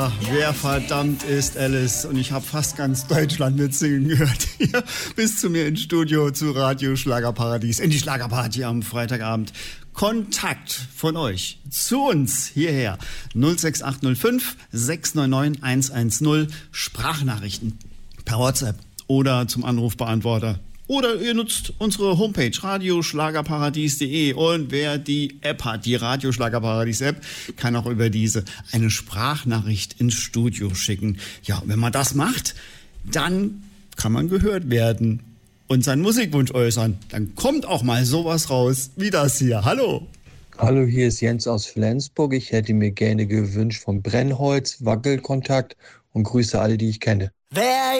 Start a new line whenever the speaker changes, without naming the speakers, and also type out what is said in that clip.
Wer verdammt ist Alice? Und ich habe fast ganz Deutschland mitsingen gehört. Hier bis zu mir ins Studio zu Radio Schlagerparadies, in die Schlagerparty am Freitagabend. Kontakt von euch zu uns hierher 06805 699 110, Sprachnachrichten per WhatsApp oder zum Anrufbeantworter. Oder ihr nutzt unsere Homepage radioschlagerparadies.de und wer die App hat, die Radioschlagerparadies-App, kann auch über diese eine Sprachnachricht ins Studio schicken. Ja, wenn man das macht, dann kann man gehört werden und seinen Musikwunsch äußern. Dann kommt auch mal sowas raus wie das hier. Hallo!
Hallo, hier ist Jens aus Flensburg. Ich hätte mir gerne gewünscht von Brennholz, Wackelkontakt und grüße alle, die ich kenne.
Wer